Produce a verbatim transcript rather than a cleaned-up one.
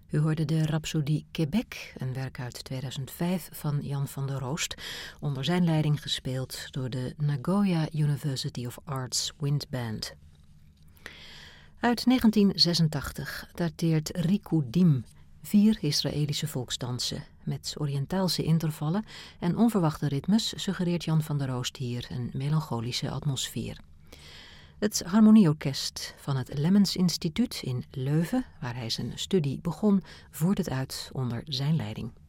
U hoorde de Rhapsodie Québec, een werk uit tweeduizend vijf van Jan van der Roost, onder zijn leiding gespeeld door de Nagoya University of Arts Wind Band. Uit negentien zesentachtig dateert Rikudim, vier Israëlische volksdansen. Met Oriëntaalse intervallen en onverwachte ritmes suggereert Jan van der Roost hier een melancholische atmosfeer. Het harmonieorkest van het Lemmens Instituut in Leuven, waar hij zijn studie begon, voert het uit onder zijn leiding.